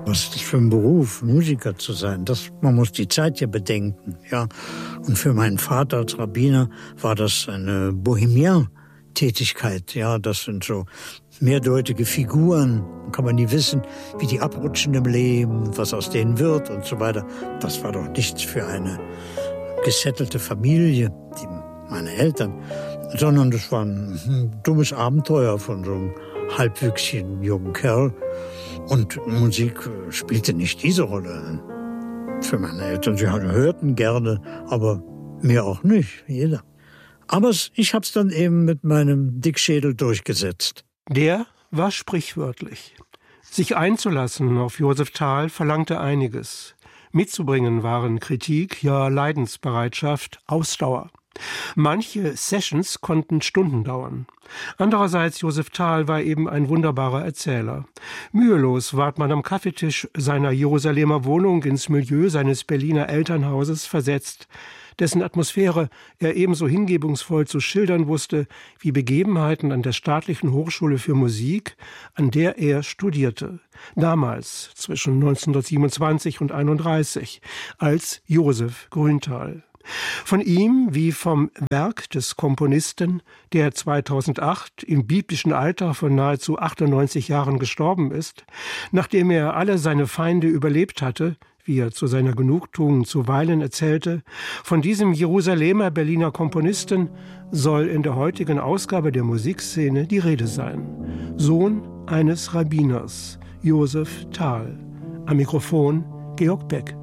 Was ist das für ein Beruf, Musiker zu sein? Man muss die Zeit ja bedenken, ja. Und für meinen Vater als Rabbiner war das eine Bohemian-Tätigkeit, ja. Das sind so mehrdeutige Figuren. Kann man nie wissen, wie die abrutschen im Leben, was aus denen wird und so weiter. Das war doch nichts für eine gesettelte Familie, meine Eltern, sondern das war ein dummes Abenteuer von so einem halbwüchsigen jungen Kerl. Und Musik spielte nicht diese Rolle für meine Eltern. Sie hörten gerne, aber mir auch nicht, jeder. Aber ich habe es dann eben mit meinem Dickschädel durchgesetzt. Der war sprichwörtlich. Sich einzulassen auf Josef Thal verlangte einiges. Mitzubringen waren Kritik, ja Leidensbereitschaft, Ausdauer. Manche Sessions konnten Stunden dauern. Andererseits, Josef Thal war eben ein wunderbarer Erzähler. Mühelos ward man am Kaffeetisch seiner Jerusalemer Wohnung ins Milieu seines Berliner Elternhauses versetzt, dessen Atmosphäre er ebenso hingebungsvoll zu schildern wusste wie Begebenheiten an der Staatlichen Hochschule für Musik, an der er studierte. Damals, zwischen 1927 und 1931, als Josef Grünthal. Von ihm wie vom Werk des Komponisten, der 2008 im biblischen Alter von nahezu 98 Jahren gestorben ist, nachdem er alle seine Feinde überlebt hatte, wie er zu seiner Genugtuung zuweilen erzählte, von diesem Jerusalemer Berliner Komponisten soll in der heutigen Ausgabe der Musikszene die Rede sein. Sohn eines Rabbiners, Josef Thal. Am Mikrofon Georg Beck.